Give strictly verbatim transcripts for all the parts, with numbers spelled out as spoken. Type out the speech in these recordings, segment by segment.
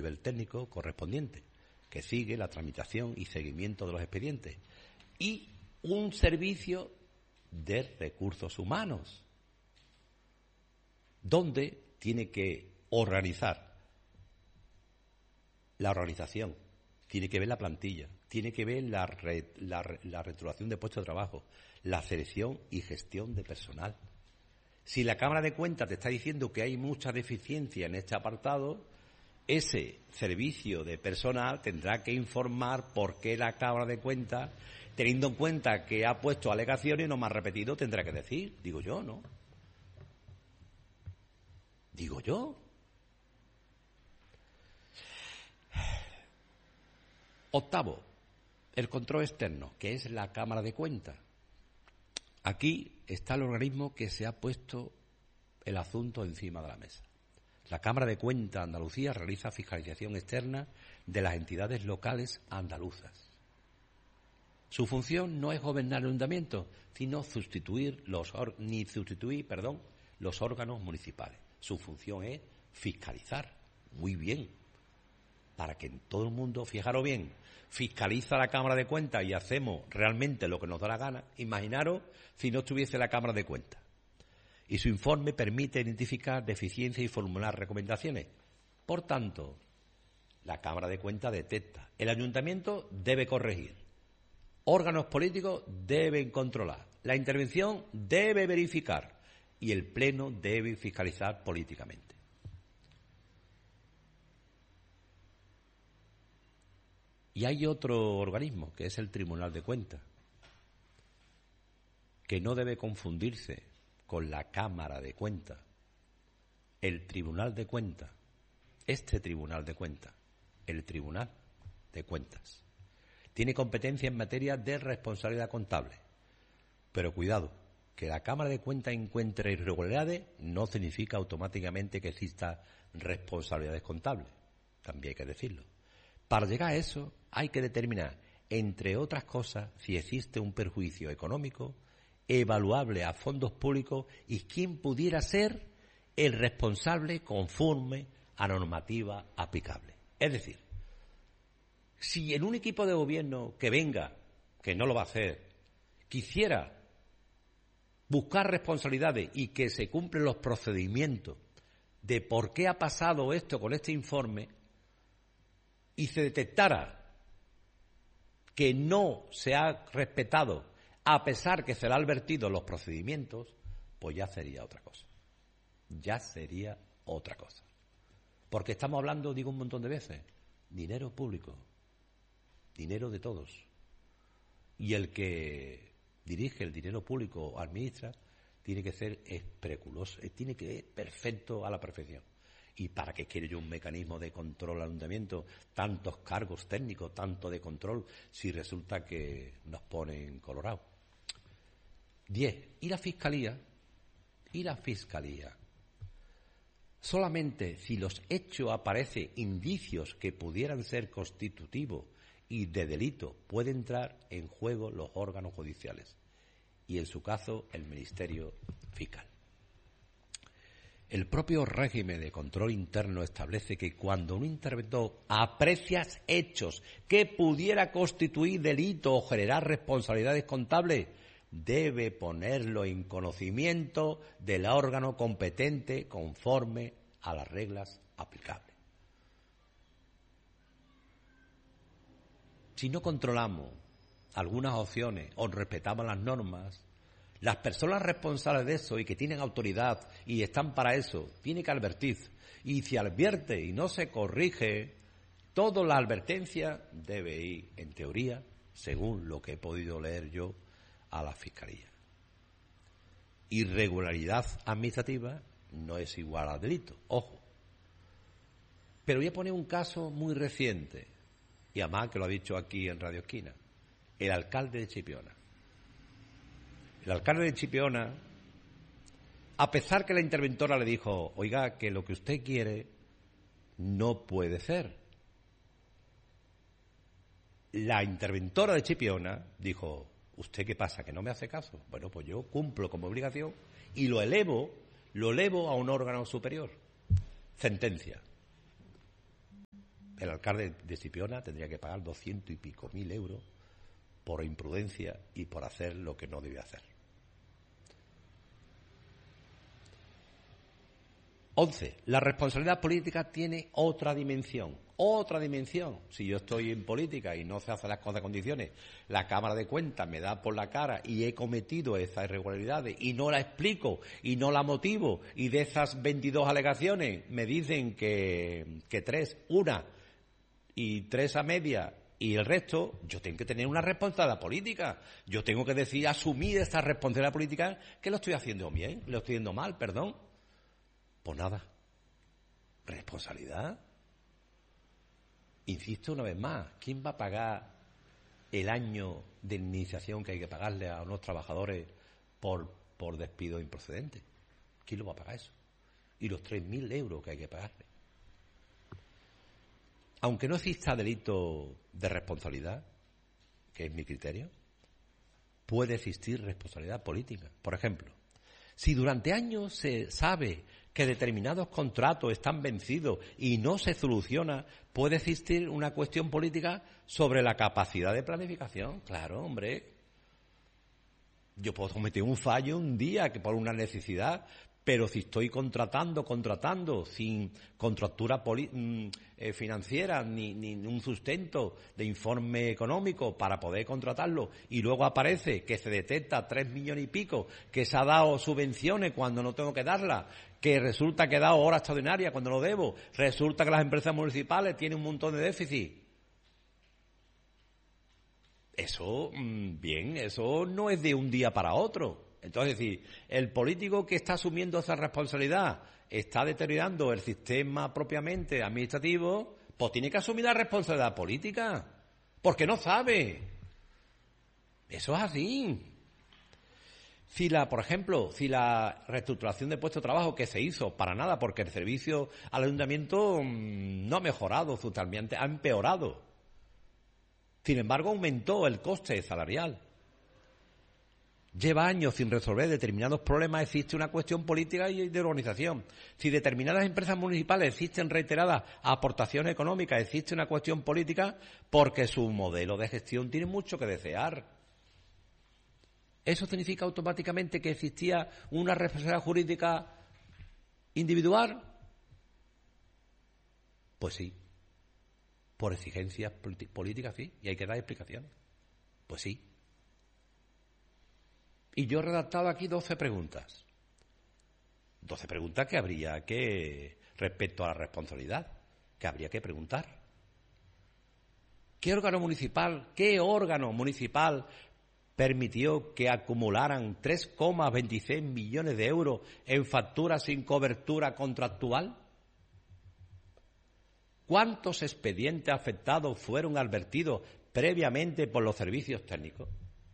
del técnico correspondiente, que sigue la tramitación y seguimiento de los expedientes, y un servicio de recursos humanos, donde tiene que organizar la organización, tiene que ver la plantilla, tiene que ver la, re, la, la reestructuración de puestos de trabajo, la selección y gestión de personal. Si la Cámara de Cuentas te está diciendo que hay mucha deficiencia en este apartado, ese servicio de personal tendrá que informar por qué la Cámara de Cuentas, teniendo en cuenta que ha puesto alegaciones y no me ha repetido, tendrá que decir, digo yo, ¿no? Digo yo. Octavo, el control externo, que es la Cámara de Cuentas. Aquí está el organismo que se ha puesto el asunto encima de la mesa. La Cámara de Cuentas de Andalucía realiza fiscalización externa de las entidades locales andaluzas. Su función no es gobernar el ayuntamiento, sino sustituir los or- ni sustituir, perdón, los órganos municipales. Su función es fiscalizar. Muy bien. Para que todo el mundo, fijaros bien, fiscaliza la Cámara de Cuentas y hacemos realmente lo que nos da la gana. Imaginaros si no estuviese la Cámara de Cuentas. Y su informe permite identificar deficiencias y formular recomendaciones. Por tanto, la Cámara de Cuentas detecta. El ayuntamiento debe corregir. Órganos políticos deben controlar. La intervención debe verificar. Y el Pleno debe fiscalizar políticamente. Y hay otro organismo, que es el Tribunal de Cuentas, que no debe confundirse con la Cámara de Cuentas. El Tribunal de Cuentas, este Tribunal de Cuentas, el Tribunal de Cuentas, tiene competencia en materia de responsabilidad contable. Pero cuidado, que la Cámara de Cuentas encuentre irregularidades no significa automáticamente que exista responsabilidades contables. También hay que decirlo. Para llegar a eso hay que determinar, entre otras cosas, si existe un perjuicio económico evaluable a fondos públicos y quién pudiera ser el responsable conforme a normativa aplicable. Es decir, si en un equipo de gobierno que venga, que no lo va a hacer, quisiera buscar responsabilidades y que se cumplen los procedimientos de por qué ha pasado esto con este informe, y se detectara que no se ha respetado, a pesar que se le ha advertido los procedimientos, pues ya sería otra cosa. Ya sería otra cosa. Porque estamos hablando, digo un montón de veces, dinero público, dinero de todos. Y el que dirige el dinero público o administra tiene que ser escrupuloso, tiene que ser perfecto a la perfección. ¿Y para qué quiero yo un mecanismo de control al ayuntamiento? Tantos cargos técnicos, tanto de control, si resulta que nos ponen colorados. Diez. ¿Y la Fiscalía? ¿Y la Fiscalía? Solamente si los hechos aparecen indicios que pudieran ser constitutivos y de delito, puede entrar en juego los órganos judiciales. Y en su caso, el Ministerio Fiscal. El propio régimen de control interno establece que cuando un interventor aprecia hechos que pudiera constituir delito o generar responsabilidades contables, debe ponerlo en conocimiento del órgano competente conforme a las reglas aplicables. Si no controlamos algunas opciones o respetamos las normas, las personas responsables de eso y que tienen autoridad y están para eso, tienen que advertir. Y si advierte y no se corrige, toda la advertencia debe ir, en teoría, según lo que he podido leer yo, a la Fiscalía. Irregularidad administrativa no es igual a delito, ojo. Pero voy a poner un caso muy reciente, y además que lo ha dicho aquí en Radio Esquina, el alcalde de Chipiona. El alcalde de Chipiona, a pesar que la interventora le dijo, oiga, que lo que usted quiere no puede ser. La interventora de Chipiona dijo, ¿usted qué pasa, que no me hace caso? Bueno, pues yo cumplo como obligación y lo elevo, lo elevo a un órgano superior. Sentencia. el alcalde de Chipiona tendría que pagar doscientos y pico mil euros por imprudencia y por hacer lo que no debía hacer. Once. La responsabilidad política tiene otra dimensión. Otra dimensión. Si yo estoy en política y no se hacen las cosas a condiciones, la Cámara de Cuentas me da por la cara y he cometido esas irregularidades y no la explico y no la motivo, y de esas veintidós alegaciones me dicen que, que tres, una y tres a media y el resto, yo tengo que tener una responsabilidad política. Yo tengo que decir, asumir esta responsabilidad política, que lo estoy haciendo bien, lo estoy haciendo mal, perdón. Pues nada, responsabilidad. Insisto una vez más, ¿quién va a pagar el año de indemnización que hay que pagarle a unos trabajadores por, por despido improcedente? ¿Quién lo va a pagar eso? Y los tres mil euros que hay que pagarle. Aunque no exista delito de responsabilidad, que es mi criterio, puede existir responsabilidad política. Por ejemplo, si durante años se sabe que determinados contratos están vencidos y no se soluciona, puede existir una cuestión política sobre la capacidad de planificación. Claro, hombre. Yo puedo cometer un fallo un día que por una necesidad, pero si estoy contratando, contratando, sin contractura poli- eh, financiera ni, ni un sustento de informe económico para poder contratarlo, y luego aparece que se detecta tres millones y pico, que se ha dado subvenciones cuando no tengo que darlas, que resulta que he dado horas extraordinarias cuando lo debo, resulta que las empresas municipales tienen un montón de déficit. Eso, bien, eso no es de un día para otro. Entonces, es decir, el político que está asumiendo esa responsabilidad está deteriorando el sistema propiamente administrativo, pues tiene que asumir la responsabilidad política, porque no sabe. Eso es así. Si la, por ejemplo, si la reestructuración de puestos de trabajo que se hizo, para nada, porque el servicio al ayuntamiento no ha mejorado sustancialmente, ha empeorado. Sin embargo, aumentó el coste salarial. Lleva años sin resolver determinados problemas, existe una cuestión política y de organización. Si determinadas empresas municipales existen reiteradas aportaciones económicas, existe una cuestión política porque su modelo de gestión tiene mucho que desear. ¿Eso significa automáticamente que existía una responsabilidad jurídica individual? Pues sí. Por exigencias políticas, sí, y hay que dar explicaciones. Pues sí. Y yo he redactado aquí doce preguntas. doce preguntas que habría que, respecto a la responsabilidad, que habría que preguntar. ¿Qué órgano municipal, qué órgano municipal permitió que acumularan tres coma veintiséis millones de euros en facturas sin cobertura contractual? ¿Cuántos expedientes afectados fueron advertidos previamente por los servicios técnicos?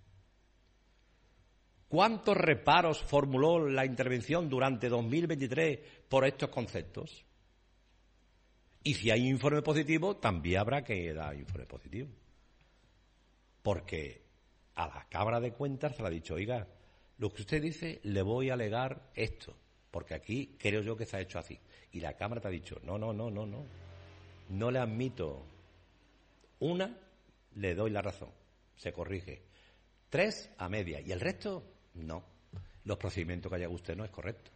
¿Cuántos reparos formuló la intervención durante dos mil veintitrés por estos conceptos? Y si hay informe positivo, también habrá que dar informe positivo. Porque a la Cámara de Cuentas se le ha dicho, oiga, lo que usted dice, le voy a alegar esto, porque aquí creo yo que se ha hecho así. Y la Cámara te ha dicho, no, no, no, no, no. No le admito. Una, le doy la razón. Se corrige. Tres, a media. Y el resto, no. Los procedimientos que haya usted no es correcto.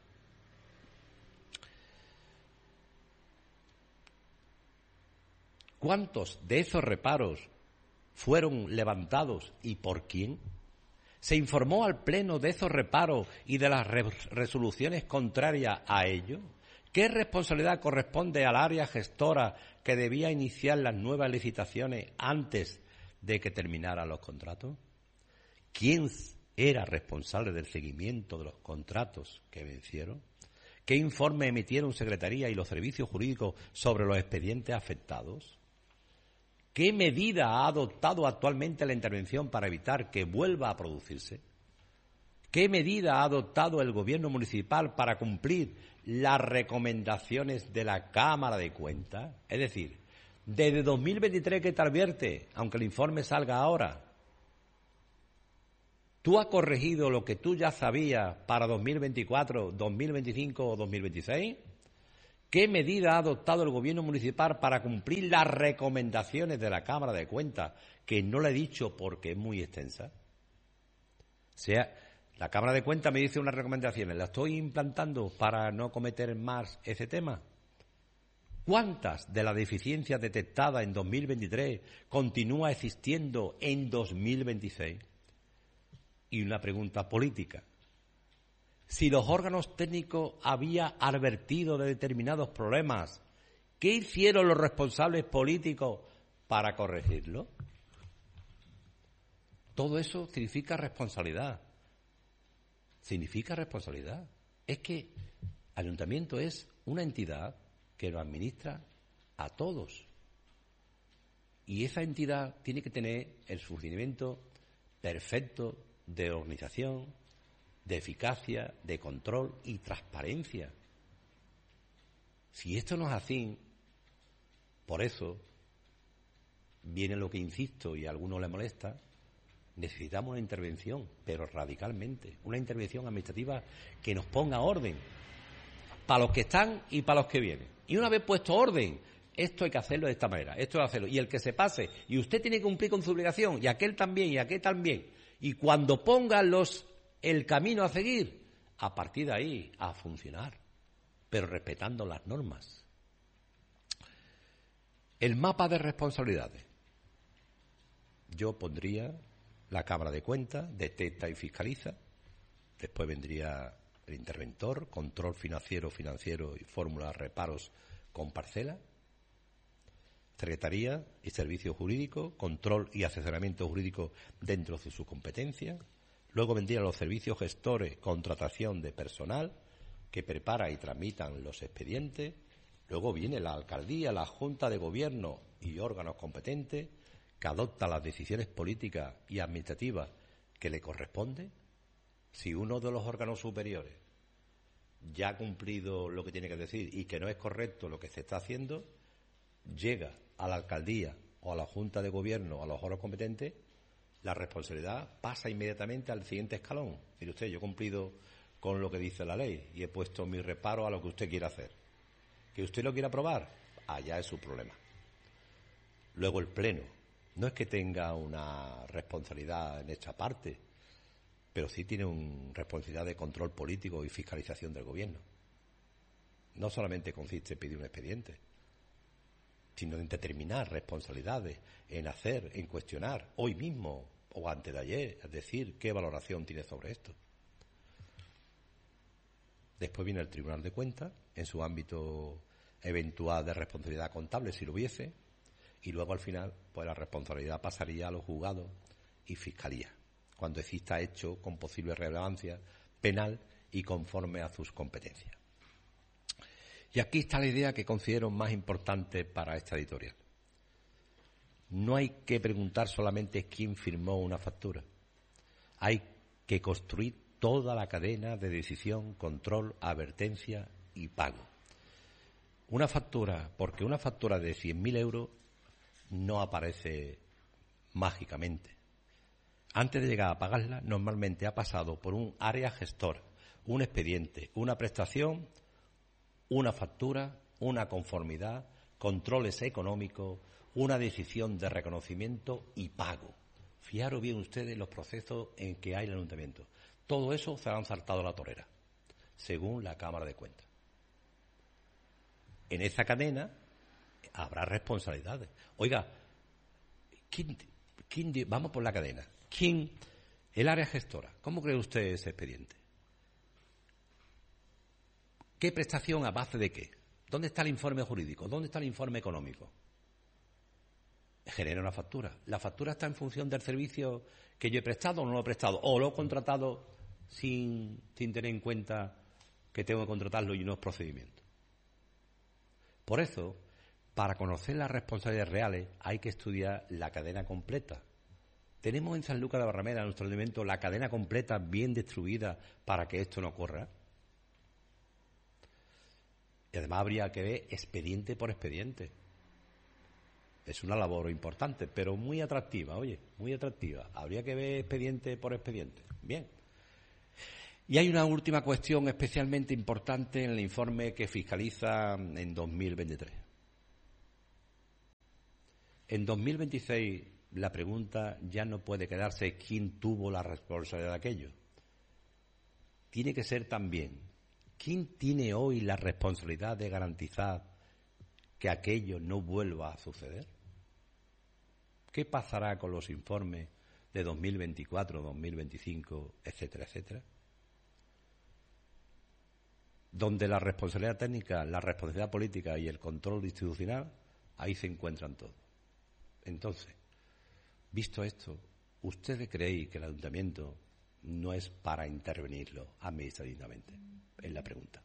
¿Cuántos de esos reparos fueron levantados y por quién? ¿Se informó al Pleno de esos reparos y de las re- resoluciones contrarias a ellos? ¿Qué responsabilidad corresponde al área gestora que debía iniciar las nuevas licitaciones antes de que terminaran los contratos? ¿Quién era responsable del seguimiento de los contratos que vencieron? ¿Qué informe emitieron Secretaría y los servicios jurídicos sobre los expedientes afectados? ¿Qué medida ha adoptado actualmente la intervención para evitar que vuelva a producirse? ¿Qué medida ha adoptado el Gobierno municipal para cumplir las recomendaciones de la Cámara de Cuentas? Es decir, desde dos mil veintitrés que te advierte, aunque el informe salga ahora, ¿tú has corregido lo que tú ya sabías para dos mil veinticuatro, dos mil veinticinco o dos mil veintiséis? ¿Qué medida ha adoptado el gobierno municipal para cumplir las recomendaciones de la Cámara de Cuentas? Que no la he dicho porque es muy extensa. O sea, la Cámara de Cuentas me dice unas recomendaciones, ¿las estoy implantando para no cometer más ese tema? ¿Cuántas de las deficiencias detectadas en dos mil veintitrés continúa existiendo en dos mil veintiséis? Y una pregunta política. Si los órganos técnicos habían advertido de determinados problemas, ¿qué hicieron los responsables políticos para corregirlo? Todo eso significa responsabilidad. Significa responsabilidad. Es que el ayuntamiento es una entidad que lo administra a todos. Y esa entidad tiene que tener el funcionamiento perfecto de organización, de eficacia, de control y transparencia. Si esto no es así, por eso viene lo que insisto y a algunos les molesta, necesitamos una intervención, pero radicalmente, una intervención administrativa que nos ponga orden, para los que están y para los que vienen. Y una vez puesto orden, esto hay que hacerlo de esta manera, esto hay que hacerlo, y el que se pase, y usted tiene que cumplir con su obligación, y aquel también, y aquel también, y cuando pongan los el camino a seguir, a partir de ahí, a funcionar, pero respetando las normas. El mapa de responsabilidades. Yo pondría la Cámara de Cuentas, detecta y fiscaliza. Después vendría el interventor, control financiero, financiero y fórmula de reparos con parcela. Secretaría y servicios jurídicos, control y asesoramiento jurídico dentro de su competencia. Luego vendrían los servicios gestores, contratación de personal que prepara y tramitan los expedientes. Luego viene la alcaldía, la junta de gobierno y órganos competentes que adoptan las decisiones políticas y administrativas que le corresponden. Si uno de los órganos superiores ya ha cumplido lo que tiene que decir y que no es correcto lo que se está haciendo, llega a la alcaldía o a la junta de gobierno o a los órganos competentes, la responsabilidad pasa inmediatamente al siguiente escalón. Mire usted, yo he cumplido con lo que dice la ley y he puesto mi reparo a lo que usted quiera hacer. ¿Que usted lo quiera aprobar? Allá es su problema. Luego el Pleno. No es que tenga una responsabilidad en esta parte, pero sí tiene una responsabilidad de control político y fiscalización del gobierno. No solamente consiste en pedir un expediente, sino en determinar responsabilidades, en hacer, en cuestionar, hoy mismo o antes de ayer, es decir, qué valoración tiene sobre esto. Después viene el Tribunal de Cuentas, en su ámbito eventual de responsabilidad contable, si lo hubiese, y luego al final, pues la responsabilidad pasaría a los juzgados y fiscalía, cuando exista hecho con posible relevancia penal y conforme a sus competencias. Y aquí está la idea que considero más importante para esta editorial. No hay que preguntar solamente quién firmó una factura. Hay que construir toda la cadena de decisión, control, advertencia y pago. Una factura, porque una factura de cien mil euros no aparece mágicamente. Antes de llegar a pagarla, normalmente ha pasado por un área gestora, un expediente, una prestación, una factura, una conformidad, controles económicos, una decisión de reconocimiento y pago. Fijaros bien ustedes los procesos en que hay el ayuntamiento. Todo eso se lo han saltado a la torera, según la Cámara de Cuentas. En esa cadena habrá responsabilidades. Oiga, ¿quién, quién, vamos por la cadena. ¿Quién? El área gestora. ¿Cómo cree usted ese expediente? ¿Qué prestación a base de qué? ¿Dónde está el informe jurídico? ¿Dónde está el informe económico? Genera una factura. ¿La factura está en función del servicio que yo he prestado o no lo he prestado? ¿O lo he contratado sin, sin tener en cuenta que tengo que contratarlo y unos procedimientos? Por eso, para conocer las responsabilidades reales hay que estudiar la cadena completa. ¿Tenemos en Sanlúcar de Barrameda, en nuestro ayuntamiento, la cadena completa bien distribuida para que esto no ocurra? Y además habría que ver expediente por expediente. Es una labor importante, pero muy atractiva, oye, muy atractiva. Habría que ver expediente por expediente. Bien. Y hay una última cuestión especialmente importante en el informe que fiscaliza en dos mil veintitrés. En dos mil veintiséis la pregunta ya no puede quedarse quién tuvo la responsabilidad de aquello. Tiene que ser también quién tiene hoy la responsabilidad de garantizar que aquello no vuelva a suceder. ¿Qué pasará con los informes de dos mil veinticuatro, dos mil veinticinco, etcétera, etcétera? Donde la responsabilidad técnica, la responsabilidad política y el control institucional, ahí se encuentran todos. Entonces, visto esto, ¿ustedes creen que el ayuntamiento no es para intervenirlo administrativamente? Es la pregunta.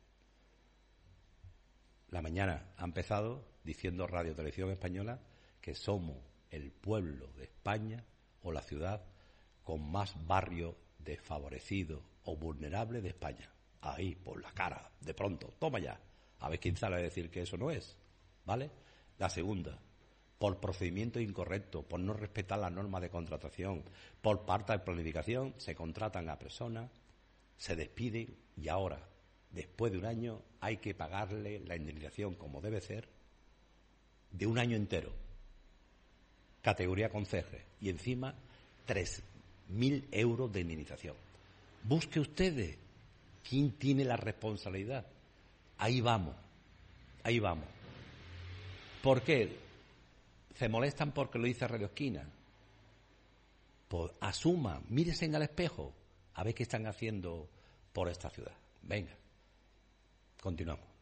La mañana ha empezado diciendo Radio Televisión Española que somos el pueblo de España o la ciudad con más barrios desfavorecidos o vulnerables de España. Ahí, por la cara, de pronto, toma ya. A ver quién sale a decir que eso no es, ¿vale? La segunda, por procedimiento incorrecto, por no respetar las normas de contratación, por falta de planificación, se contratan a personas, se despiden y ahora, después de un año, hay que pagarle la indemnización como debe ser de un año entero, categoría conserje, y encima tres mil euros de indemnización. Busque ustedes quién tiene la responsabilidad. Ahí vamos, ahí vamos. ¿Por qué? ¿Se molestan porque lo dice Radio Esquina? Pues asuman, mírense en el espejo, a ver qué están haciendo por esta ciudad. Venga, continuamos.